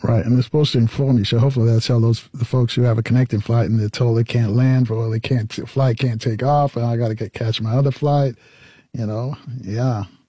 Right, and they're supposed to inform you. So hopefully they'll tell the folks who have a connecting flight and they're told they can't land or flight can't take off, and I got to catch my other flight. Yeah.